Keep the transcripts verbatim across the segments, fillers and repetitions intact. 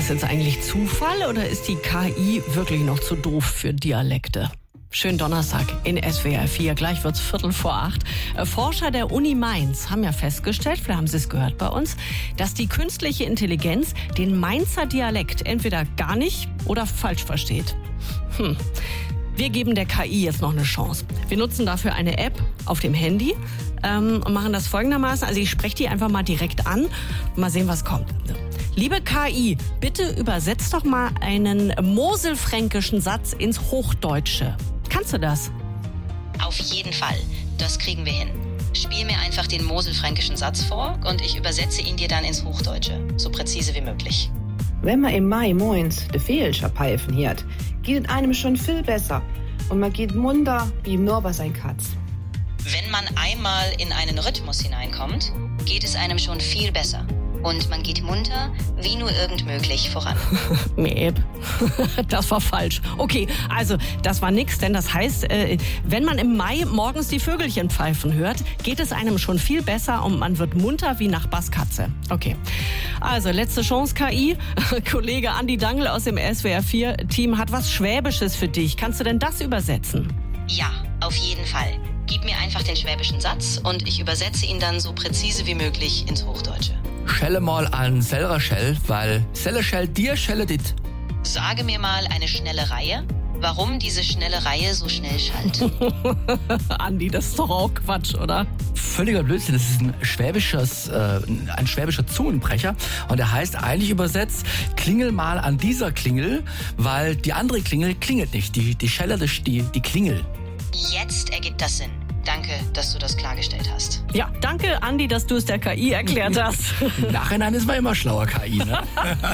das jetzt eigentlich Zufall oder ist die K I wirklich noch zu doof für Dialekte? Schönen Donnerstag in S W R vier. Gleich wird's Viertel vor acht. Forscher der Uni Mainz haben ja festgestellt, vielleicht haben Sie es gehört bei uns, dass die künstliche Intelligenz den Mainzer Dialekt entweder gar nicht oder falsch versteht. Hm. Wir geben der K I jetzt noch eine Chance. Wir nutzen dafür eine App auf dem Handy ähm, und machen das folgendermaßen. Also ich spreche die einfach mal direkt an. Mal sehen, was kommt. Liebe K I, bitte übersetz doch mal einen moselfränkischen Satz ins Hochdeutsche. Kannst du das? Auf jeden Fall. Das kriegen wir hin. Spiel mir einfach den moselfränkischen Satz vor und ich übersetze ihn dir dann ins Hochdeutsche. So präzise wie möglich. Wenn man im Mai moins de Feelscher pfeifen hört, geht es einem schon viel besser. Und man geht munter wie im Norbert sein Katz. Wenn man einmal in einen Rhythmus hineinkommt, geht es einem schon viel besser. Und man geht munter, wie nur irgend möglich, voran. Mäb. Das war falsch. Okay, also das war nix, denn das heißt, äh, wenn man im Mai morgens die Vögelchen pfeifen hört, geht es einem schon viel besser und man wird munter wie Nachbars Katze. Okay, also letzte Chance, K I. Kollege Andi Dangl aus dem S W R vier Team hat was Schwäbisches für dich. Kannst du denn das übersetzen? Ja, auf jeden Fall. Gib mir einfach den schwäbischen Satz und ich übersetze ihn dann so präzise wie möglich ins Hochdeutsche. Schelle mal an selber Schell, weil Selle Schell dir Schelle dit. Sage mir mal eine schnelle Reihe, warum diese schnelle Reihe so schnell schallt. Andi, das ist doch auch Quatsch, oder? Völliger Blödsinn, das ist ein schwäbisches, äh, ein schwäbischer Zungenbrecher und der heißt eigentlich übersetzt, klingel mal an dieser Klingel, weil die andere Klingel klingelt nicht, die, die Schelle, die, die Klingel. Jetzt ergibt das Sinn. Danke, dass du das klargestellt hast. Ja, danke, Andi, dass du es der K I erklärt hast. Im Nachhinein ist man immer schlauer, K I, ne?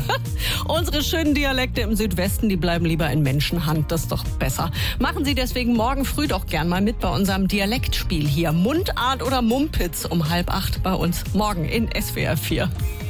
Unsere schönen Dialekte im Südwesten, die bleiben lieber in Menschenhand. Das ist doch besser. Machen Sie deswegen morgen früh doch gern mal mit bei unserem Dialektspiel hier. Mundart oder Mumpitz um halb acht bei uns. Morgen in S W R vier.